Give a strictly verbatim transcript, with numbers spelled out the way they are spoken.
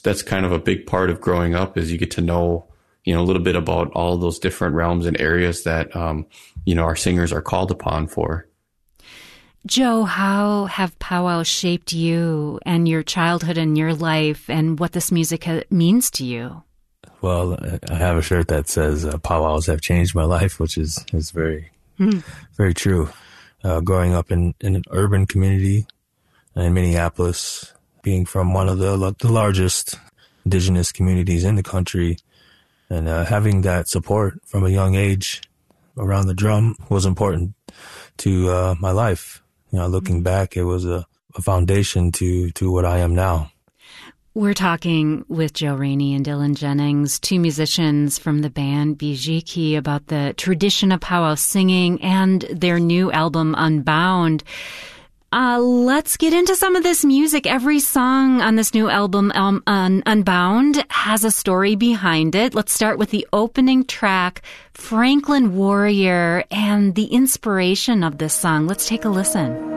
that's kind of a big part of growing up, is you get to know, you know, a little bit about all those different realms and areas that, um, you know, our singers are called upon for. Joe, how have powwows shaped you and your childhood and your life, and what this music ha- means to you? Well, I have a shirt that says uh, powwows have changed my life, which is, is very, mm. very true. Uh, growing up in, in an urban community in Minneapolis, being from one of the, the largest indigenous communities in the country, and uh, having that support from a young age around the drum was important to uh, my life. You know, looking back, it was a, a foundation to, to what I am now. We're talking with Joe Rainey and Dylan Jennings, two musicians from the band Bijiki, about the tradition of powwow singing and their new album, Unbound. Uh, let's get into some of this music. Every song on this new album, um, Un- Unbound, has a story behind it. Let's start with the opening track, Franklin Warrior, and the inspiration of this song. Let's take a listen.